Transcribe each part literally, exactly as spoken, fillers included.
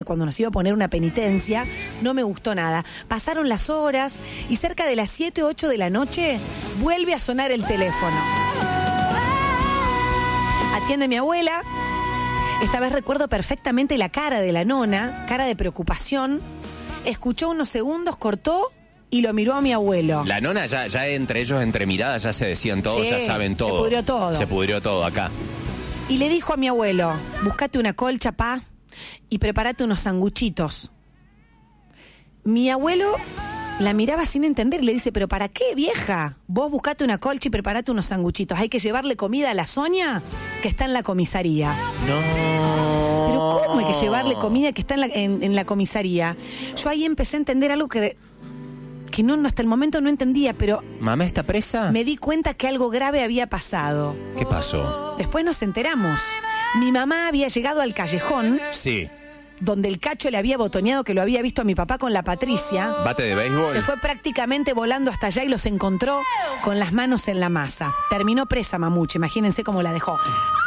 cuando nos iba a poner una penitencia. No me gustó nada. Pasaron las horas y cerca de las siete o ocho de la noche vuelve a sonar el teléfono. Atiende mi abuela. Esta vez recuerdo perfectamente la cara de la nona, cara de preocupación. Escuchó unos segundos, cortó y lo miró a mi abuelo. La nona ya, ya entre ellos, entre miradas, ya se decían todo, sí, ya saben todo. Se pudrió todo. Se pudrió todo acá. Y le dijo a mi abuelo, búscate una colcha, pa, y prepárate unos sanguchitos. Mi abuelo la miraba sin entender y le dice, ¿pero para qué, vieja? Vos buscate una colcha y prepárate unos sanguchitos. Hay que llevarle comida a la Sonia, que está en la comisaría. No. ¿Pero cómo hay que llevarle comida que está en la, en, en la comisaría? Yo ahí empecé a entender algo que... que no, hasta el momento no entendía, pero... ¿Mamá está presa? Me di cuenta que algo grave había pasado. ¿Qué pasó? Después nos enteramos. Mi mamá había llegado al callejón... Sí. Donde el Cacho le había botoneado que lo había visto a mi papá con la Patricia. ¿Bate de béisbol? Se fue prácticamente volando hasta allá y los encontró con las manos en la masa. Terminó presa, mamuche. Imagínense cómo la dejó.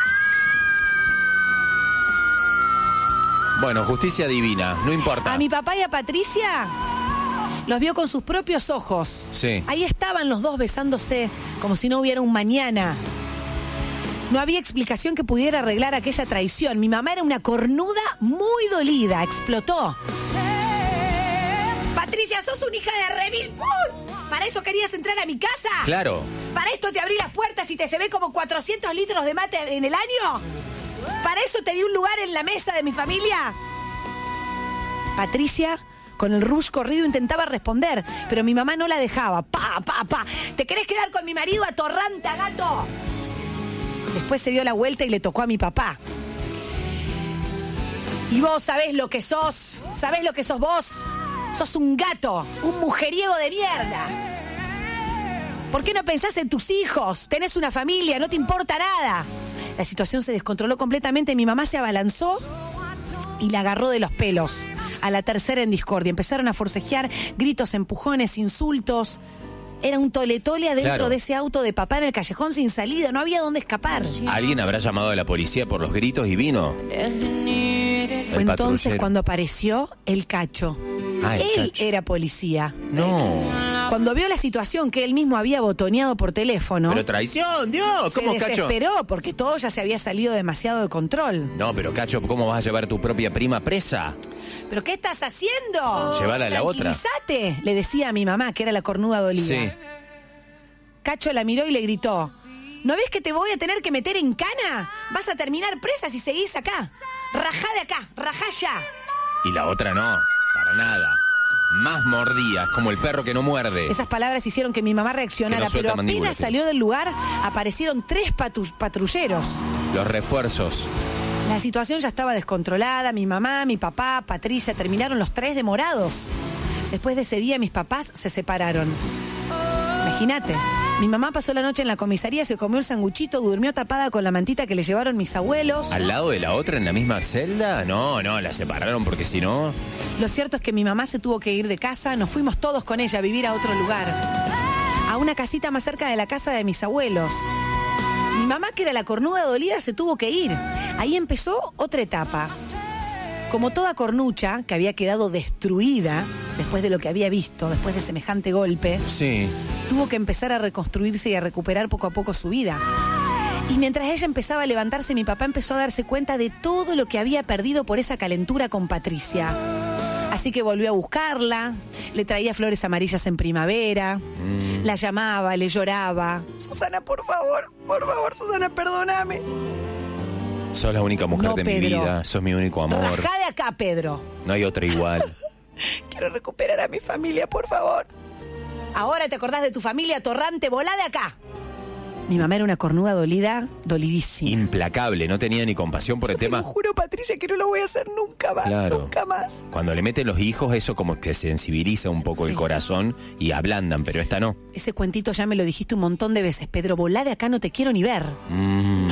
Bueno, justicia divina, no importa. A mi papá y a Patricia... los vio con sus propios ojos. Sí. Ahí estaban los dos besándose como si no hubiera un mañana. No había explicación que pudiera arreglar aquella traición. Mi mamá era una cornuda muy dolida. Explotó. Patricia, sos una hija de remil put. ¿Para eso querías entrar a mi casa? Claro. ¿Para esto te abrí las puertas y te se ve como cuatrocientos litros de mate en el año? ¿Para eso te di un lugar en la mesa de mi familia? Patricia... con el rush corrido intentaba responder, pero mi mamá no la dejaba. ¡Pa, pa, pa! ¿Te querés quedar con mi marido atorrante a gato? Después se dio la vuelta y le tocó a mi papá. Y vos sabés lo que sos. ¿Sabés lo que sos vos? Sos un gato, un mujeriego de mierda. ¿Por qué no pensás en tus hijos? Tenés una familia, no te importa nada. La situación se descontroló completamente. Mi mamá se abalanzó y la agarró de los pelos. A la tercera en discordia. Empezaron a forcejear, gritos, empujones, insultos. Era un tole-tole adentro Claro. de ese auto de papá en el callejón sin salida. No había dónde escapar. Alguien habrá llamado a la policía por los gritos y vino. Fue entonces cuando apareció el Cacho. Ah, el Él Cacho. era policía. No. Cuando vio la situación que él mismo había botoneado por teléfono, Pero traición, Dios. se ¿Cómo, Cacho? desesperó porque todo ya se había salido demasiado de control. No, pero Cacho, ¿cómo vas a llevar a tu propia prima presa? ¿Pero qué estás haciendo? Llévala a la otra. Tranquilízate, le decía a mi mamá, que era la cornuda dolida. Sí. Cacho la miró y le gritó, ¿no ves que te voy a tener que meter en cana? Vas a terminar presa si seguís acá. Rajá de acá, rajá ya. Y la otra no, para nada. Más mordías, como el perro que no muerde. Esas palabras hicieron que mi mamá reaccionara, Que no suelta pero apenas mandíbulas. salió del lugar, aparecieron tres patu- patrulleros. Los refuerzos. La situación ya estaba descontrolada. Mi mamá, mi papá, Patricia, terminaron los tres demorados. Después de ese día, mis papás se separaron. Imagínate. Mi mamá pasó la noche en la comisaría, se comió el sanguchito, durmió tapada con la mantita que le llevaron mis abuelos. ¿Al lado de la otra en la misma celda? No, no, la separaron porque si no... Lo cierto es que mi mamá se tuvo que ir de casa, nos fuimos todos con ella a vivir a otro lugar. A una casita más cerca de la casa de mis abuelos. Mi mamá, que era la cornuda dolida, se tuvo que ir. Ahí empezó otra etapa. Como toda cornucha, que había quedado destruida después de lo que había visto, después de semejante golpe, Sí. tuvo que empezar a reconstruirse y a recuperar poco a poco su vida. Y mientras ella empezaba a levantarse, mi papá empezó a darse cuenta de todo lo que había perdido por esa calentura con Patricia. Así que volvió a buscarla, le traía flores amarillas en primavera, mm. la llamaba, le lloraba. Susana, por favor, por favor, Susana, perdóname. Sos la única mujer No, de Pedro. mi vida, sos mi único amor. Rajá de acá, Pedro. No hay otra igual. Quiero recuperar a mi familia, por favor. Ahora te acordás de tu familia, torrante, volá de acá. Mi mamá era una cornuda dolida, dolidísima. Implacable, no tenía ni compasión por el Te tema. lo juro, Patricia, que no lo voy a hacer nunca más, Claro. nunca más. Cuando le meten los hijos, eso como que sensibiliza un poco Sí. el corazón y ablandan, pero esta no. Ese cuentito ya me lo dijiste un montón de veces, Pedro. Volá de acá, no te quiero ni ver. Mm.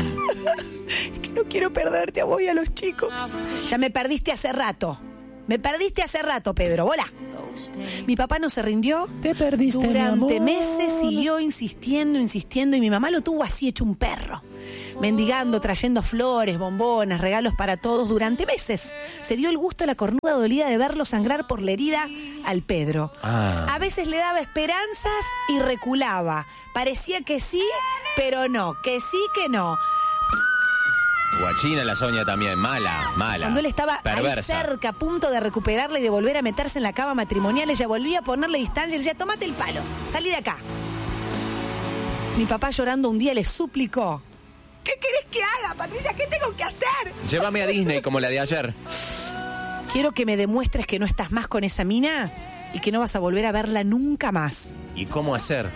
Es que no quiero perderte a vos y a los chicos. Ya me perdiste hace rato. Me perdiste hace rato, Pedro. Volá. Mi papá no se rindió. Te perdiste, Durante mi amor. meses siguió insistiendo, insistiendo, y mi mamá lo tuvo así hecho un perro. Mendigando, trayendo flores, bombonas, regalos para todos durante meses. Se dio el gusto a la cornuda dolida de verlo sangrar por la herida al Pedro. Ah. A veces le daba esperanzas y reculaba. Parecía que sí, pero no. Que sí, que no. Guachina la Sonia también, mala, mala. Cuando él estaba perversa. ahí cerca, a punto de recuperarla y de volver a meterse en la cama matrimonial, ella volvía a ponerle distancia y le decía, tómate el palo, salí de acá. Mi papá llorando un día le suplicó, ¿qué querés que haga, Patricia? ¿Qué tengo que hacer? Llévame a Disney como la de ayer. Quiero que me demuestres que no estás más con esa mina y que no vas a volver a verla nunca más. ¿Y cómo hacer?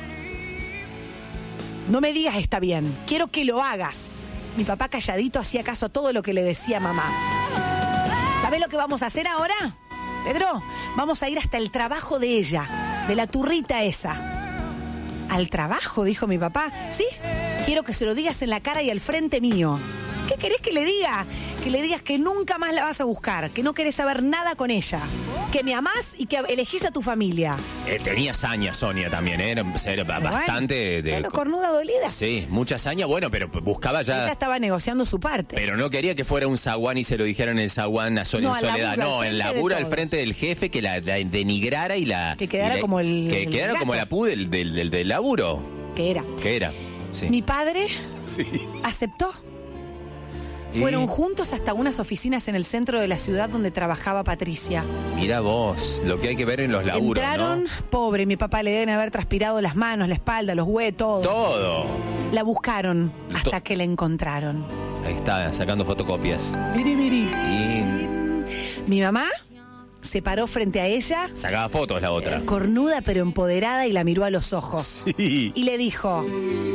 No me digas está bien, quiero que lo hagas. Mi papá calladito hacía caso a todo lo que le decía mamá. ¿Sabés lo que vamos a hacer ahora, Pedro? Vamos a ir hasta el trabajo de ella, de la turrita esa. ¿Al trabajo?, dijo mi papá. ¿Sí? Quiero que se lo digas en la cara y al frente mío. ¿Qué querés que le diga? Que le digas que nunca más la vas a buscar, que no querés saber nada con ella, que me amás y que elegís a tu familia. Eh, tenía saña Sonia también, ¿eh? Era, era Pero bastante bueno, de... bueno, cornuda dolida. Sí, mucha saña, bueno, pero buscaba ya... Ella estaba negociando su parte. Pero no quería que fuera un zaguán y se lo dijeran en el zaguán a Sonia No, en al soledad. laburo, No, al en frente de laburo al todos. frente del jefe que la, la denigrara y la... Que quedara y la- como el- Que el quedara gato. como la pu del, del, del, del laburo. Que era. Que era, sí. Mi padre Sí. aceptó. Y- Fueron juntos hasta unas oficinas en el centro de la ciudad donde trabajaba Patricia. Mira vos, lo que hay que ver en los laburos, Entraron, ¿no? pobre, mi papá le deben haber transpirado las manos, la espalda, los huesos, todo. Todo. La buscaron To- hasta que la encontraron. Ahí está, sacando fotocopias. Miri, miri. Y Mi mamá se paró frente a ella, sacaba fotos la otra. cornuda pero empoderada, y la miró a los ojos. Sí. Y le dijo,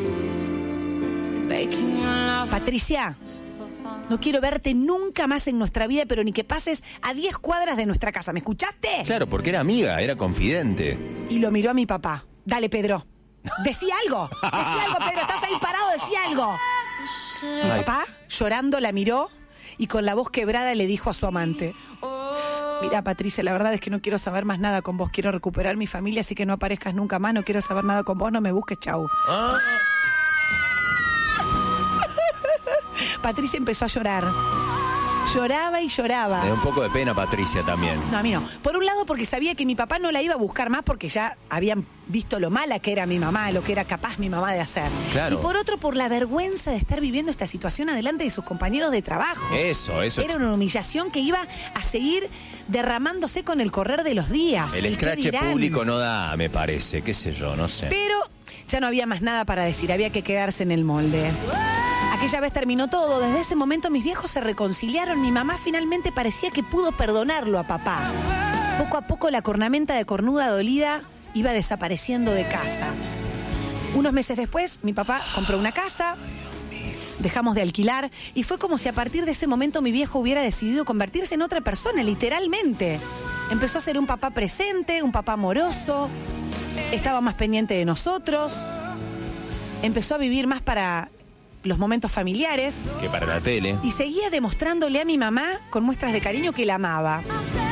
Patricia, no quiero verte nunca más en nuestra vida, pero ni que pases a diez cuadras de nuestra casa. ¿Me escuchaste? Claro, porque era amiga, era confidente. Y lo miró a mi papá. Dale, Pedro. Decí algo. Decí algo, Pedro. Estás ahí parado, decí algo. Mi Ay. papá, llorando, la miró y con la voz quebrada le dijo a su amante, mira, Patricia, la verdad es que no quiero saber más nada con vos. Quiero recuperar mi familia, así que no aparezcas nunca más. No quiero saber nada con vos, no me busques, chau. Ah. Patricia empezó a llorar. Lloraba y lloraba. Me da un poco de pena Patricia también. No, a mí no. Por un lado, porque sabía que mi papá no la iba a buscar más porque ya habían visto lo mala que era mi mamá, lo que era capaz mi mamá de hacer. Claro. Y por otro, por la vergüenza de estar viviendo esta situación adelante de sus compañeros de trabajo. Eso, eso. Era una humillación que iba a seguir derramándose con el correr de los días. El ¿Y qué escrache dirán? público no da, me parece, qué sé yo, no sé. Pero ya no había más nada para decir, había que quedarse en el molde. Aquella vez terminó todo. Desde ese momento mis viejos se reconciliaron. Mi mamá finalmente parecía que pudo perdonarlo a papá. Poco a poco la cornamenta de cornuda dolida iba desapareciendo de casa. Unos meses después, mi papá compró una casa, dejamos de alquilar y fue como si a partir de ese momento mi viejo hubiera decidido convertirse en otra persona, literalmente. Empezó a ser un papá presente, un papá amoroso, estaba más pendiente de nosotros, empezó a vivir más para los momentos familiares Que para la tele. y seguía demostrándole a mi mamá con muestras de cariño que la amaba.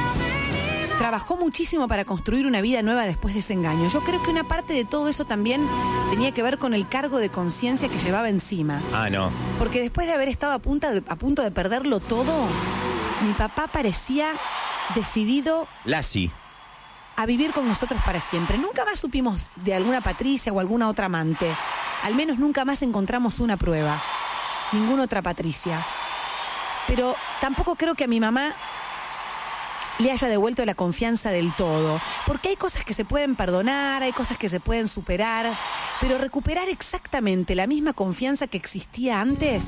Trabajó muchísimo para construir una vida nueva después de ese engaño. Yo creo que una parte de todo eso también tenía que ver con el cargo de conciencia que llevaba encima. Ah, no. Porque después de haber estado a, punta de- a punto de perderlo todo, mi papá parecía decidido Lassie. a vivir con nosotros para siempre. Nunca más supimos de alguna Patricia o alguna otra amante. Al menos nunca más encontramos una prueba. Ninguna otra Patricia. Pero tampoco creo que a mi mamá le haya devuelto la confianza del todo. Porque hay cosas que se pueden perdonar, hay cosas que se pueden superar, pero recuperar exactamente la misma confianza que existía antes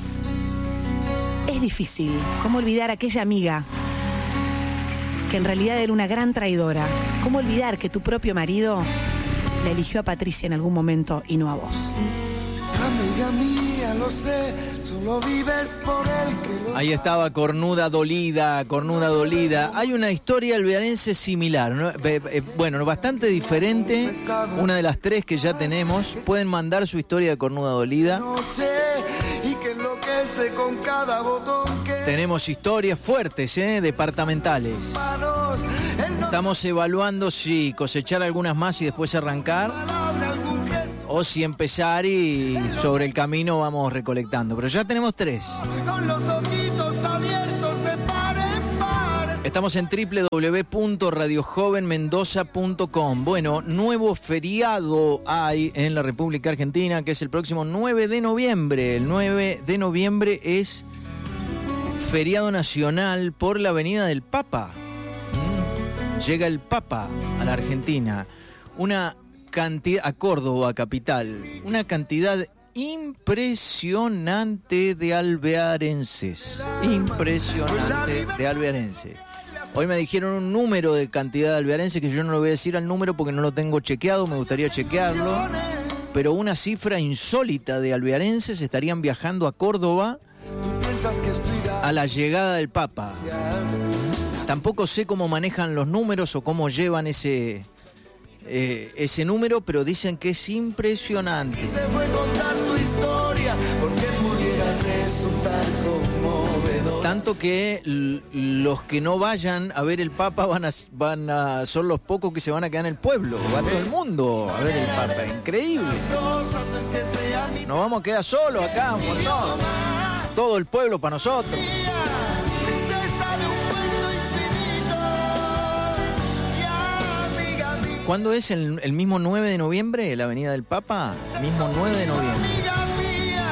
es difícil. ¿Cómo olvidar a aquella amiga que en realidad era una gran traidora? ¿Cómo olvidar que tu propio marido le eligió a Patricia en algún momento y no a vos? Amiga mía, lo sé, solo vives por el que lo Ahí estaba Cornuda Dolida, Cornuda Dolida. Hay una historia alvearense similar, ¿no? Eh, eh, bueno, bastante diferente. Una de las tres que ya tenemos. Pueden mandar su historia de Cornuda Dolida noche y que que enloquece con cada botón que Tenemos historias fuertes, ¿eh? Departamentales. manos, él no Estamos evaluando si cosechar algunas más y después arrancar, palabra, algún gesto o si empezar y sobre el camino vamos recolectando. Pero ya tenemos tres. con los ojitos abiertos de par en par. Estamos en doble u doble u doble u punto radio joven mendoza punto com. Bueno, nuevo feriado hay en la República Argentina, que es el próximo nueve de noviembre. El nueve de noviembre es feriado nacional por la venida del Papa. ¿Mm? Llega el Papa a la Argentina. Una cantidad, a Córdoba, capital, una cantidad impresionante de alvearenses. Impresionante de alvearenses. Hoy me dijeron un número de cantidad de alvearenses que yo no lo voy a decir al número porque no lo tengo chequeado, me gustaría chequearlo. Pero una cifra insólita de alvearenses estarían viajando a Córdoba Tú piensas que estoy a la llegada del Papa. Tampoco sé cómo manejan los números o cómo llevan ese, eh, ese número, pero dicen que es impresionante. se fue a contar tu historia porque pudiera resultar conmovedor. Tanto que l- los que no vayan a ver el Papa van a, van a son los pocos que se van a quedar en el pueblo. Va todo el mundo a ver el Papa. Increíble. Cosas no es que sea mi Nos vamos a quedar solos acá, un montón. Todo el pueblo para nosotros. princesa de un cuento infinito. Y amiga mía, ¿Cuándo es el, el mismo nueve de noviembre, la venida del Papa? Mismo nueve de noviembre. amiga mía.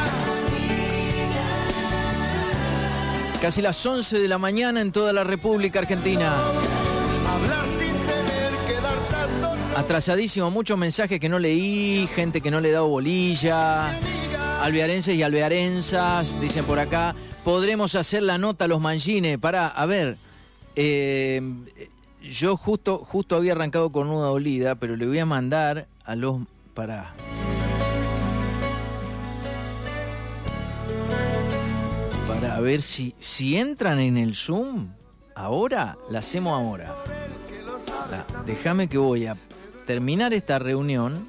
Casi las once de la mañana en toda la República Argentina. Hablar sin tener que dar tanto. Atrasadísimo, muchos mensajes que no leí, gente que no le he dado bolilla. Alvearenses y alvearenzas, dicen por acá. Podremos hacer la nota a los Mangines. Pará, a ver. Eh, yo justo, justo había arrancado con una dolida, pero le voy a mandar a los... Pará. Para ver si, si entran en el Zoom. Ahora, la hacemos ahora. La- Déjame que voy a terminar esta reunión.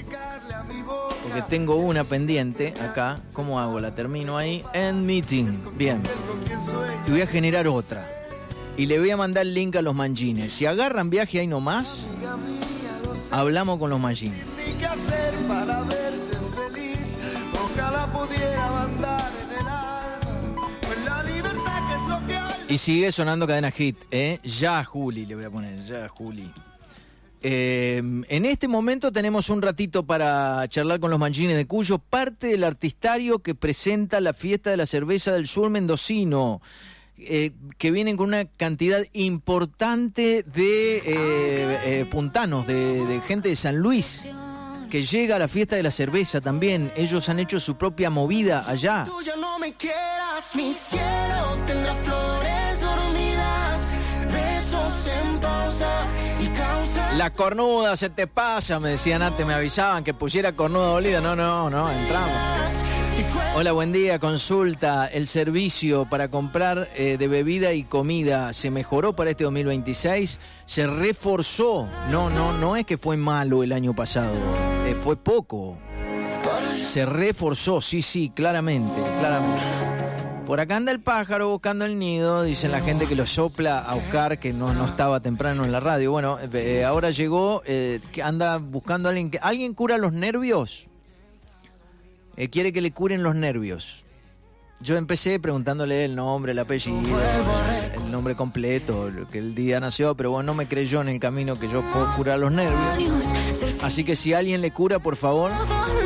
Porque tengo una pendiente acá. ¿Cómo hago? La termino ahí. End meeting. Bien. Y voy a generar otra. Y le voy a mandar el link a los Mangines. Si agarran viaje ahí nomás, hablamos con los Mangines. Ni qué hacer para verte feliz. Ojalá pudiera mandar en el alma. Pues la libertad que es lo que hay. Y sigue sonando Cadena Hit, ¿eh? Ya, Juli, le voy a poner. Ya, Juli. Eh, en este momento tenemos un ratito para charlar con los Mangines de Cuyo, parte del artistario que presenta la fiesta de la cerveza del sur mendocino, eh, que vienen con una cantidad importante de eh, eh, puntanos, de, de gente de San Luis, que llega a la fiesta de la cerveza también. Ellos han hecho su propia movida allá. Tú ya no me quieras, mi cielo tendrá flores dormidas, besos en pausa y causa. La cornuda se te pasa, me decían antes, me avisaban que pusiera cornuda dolida. No, no, no, entramos. Si fue Hola, buen día. Consulta, el servicio para comprar eh, de bebida y comida se mejoró para este dos mil veintiséis, se reforzó. No, no, no es que fue malo el año pasado, eh, fue poco. Se reforzó, sí, sí, claramente, claramente. Por acá anda el pájaro buscando el nido, dicen la gente que lo sopla a Oscar, que no, no estaba temprano en la radio. Bueno, eh, ahora llegó, eh, que anda buscando a alguien que... ¿Alguien cura los nervios? Eh, quiere que le curen los nervios. Yo empecé preguntándole el nombre, el apellido, el nombre completo, que el día nació, pero bueno, no me creyó en el camino que yo puedo curar los nervios. Así que si alguien le cura, por favor,